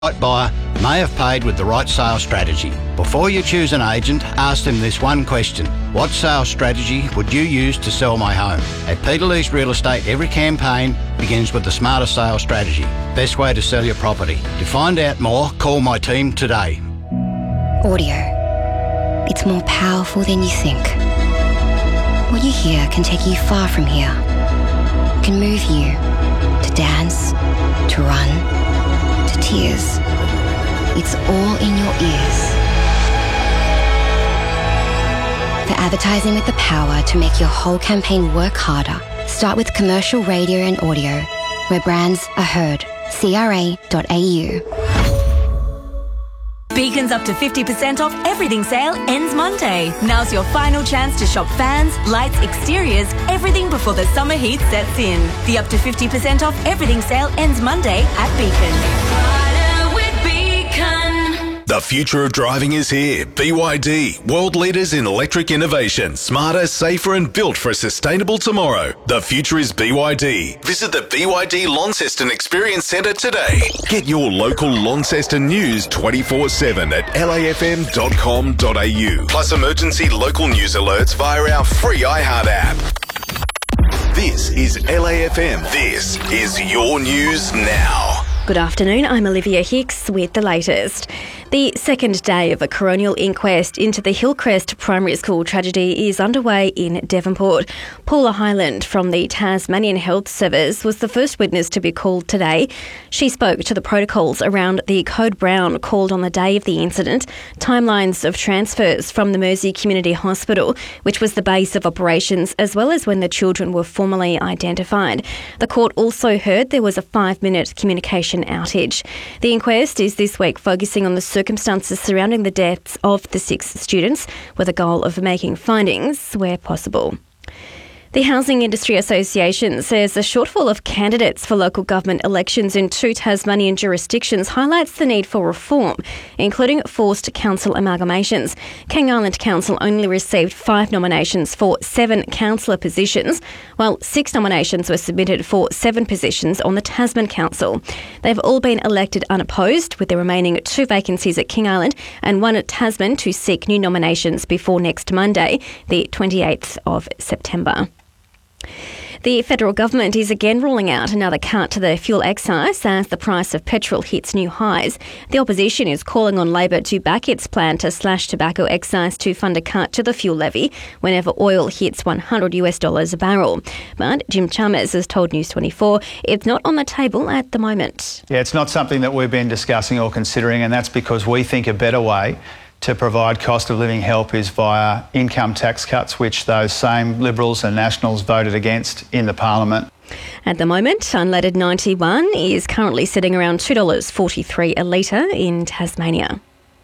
right buyer may have paid with the right sales strategy. Before you choose an agent, ask them this one question. What sales strategy would you use to sell my home? At Peter Lee's Real Estate, every campaign begins with the smarter sales strategy. Best way to sell your property. To find out more, call my team today. Audio. It's more powerful than you think. What you hear can take you far from here. It can move you to dance, to run, to tears. It's all in your ears. For advertising with the power to make your whole campaign work harder, start with commercial radio and audio, where brands are heard. CRA.au. Beacon's up to 50% off everything sale ends Monday. Now's your final chance to shop fans, lights, exteriors, everything before the summer heat sets in. The up to 50% off everything sale ends Monday at Beacon. The future of driving is here. BYD, world leaders in electric innovation. Smarter, safer and built for a sustainable tomorrow. The future is BYD. Visit the BYD Launceston Experience Centre today. Get your local Launceston news 24/7 at lafm.com.au. Plus emergency local news alerts via our free iHeart app. This is LAFM. This is your news now. Good afternoon, I'm Olivia Hicks with the latest. The second day of a coronial inquest into the Hillcrest Primary School tragedy is underway in Devonport. Paula Hyland from the Tasmanian Health Service was the first witness to be called today. She spoke to the protocols around the Code Brown called on the day of the incident, timelines of transfers from the Mersey Community Hospital, which was the base of operations, as well as when the children were formally identified. The court also heard there was a 5-minute communication outage. The inquest is this week focusing on the circumstances surrounding the deaths of the 6 students, with a goal of making findings where possible. The Housing Industry Association says the shortfall of candidates for local government elections in 2 Tasmanian jurisdictions highlights the need for reform, including forced council amalgamations. King Island Council only received 5 nominations for 7 councillor positions, while 6 nominations were submitted for 7 positions on the Tasman Council. They've all been elected unopposed, with the remaining 2 vacancies at King Island and 1 at Tasman to seek new nominations before next Monday, the 28th of September. The federal government is again ruling out another cut to the fuel excise as the price of petrol hits new highs. The opposition is calling on Labor to back its plan to slash tobacco excise to fund a cut to the fuel levy whenever oil hits $100 a barrel. But Jim Chalmers has told News 24 it's not on the table at the moment. Yeah, it's not something that we've been discussing or considering, and that's because we think a better way to provide cost of living help is via income tax cuts, which those same Liberals and Nationals voted against in the Parliament. At the moment, unleaded 91 is currently sitting around $2.43 a litre in Tasmania.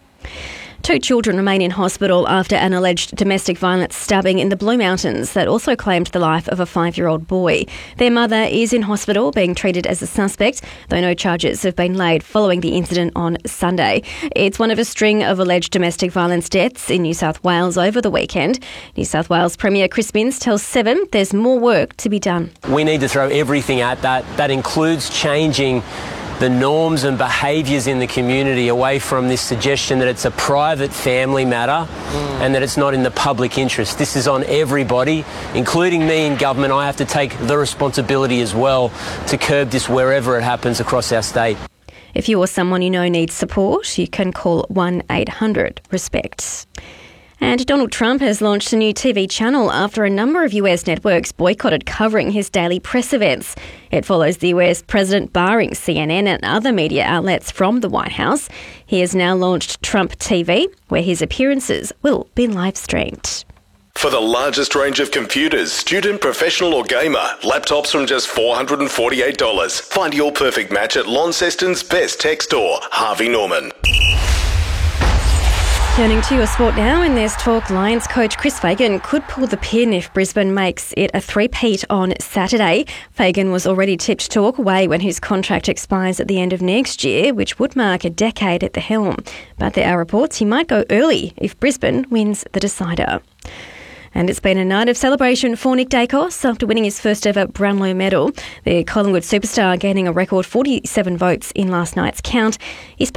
2 children remain in hospital after an alleged domestic violence stabbing in the Blue Mountains that also claimed the life of a 5-year-old boy. Their mother is in hospital being treated as a suspect, though no charges have been laid following the incident on Sunday. It's one of a string of alleged domestic violence deaths in New South Wales over the weekend. New South Wales Premier Chris Minns tells 7 there's more work to be done. We need to throw everything at that. That includes changing the norms and behaviours in the community away from this suggestion that it's a private family matter and that it's not in the public interest. This is on everybody, including me in government. I have to take the responsibility as well to curb this wherever it happens across our state. If you or someone you know needs support, you can call 1-800-RESPECT. And Donald Trump has launched a new TV channel after a number of US networks boycotted covering his daily press events. It follows the US president barring CNN and other media outlets from the White House. He has now launched Trump TV, where his appearances will be live streamed. For the largest range of computers, student, professional or gamer, laptops from just $448. Find your perfect match at Launceston's best tech store, Harvey Norman. Turning to your sport now, and there's talk Lions coach Chris Fagan could pull the pin if Brisbane makes it a three-peat on Saturday. Fagan was already tipped to walk away when his contract expires at the end of next year, which would mark a decade at the helm. But there are reports he might go early if Brisbane wins the decider. And it's been a night of celebration for Nick Dacos after winning his first ever Brownlow medal. The Collingwood superstar gaining a record 47 votes in last night's count. He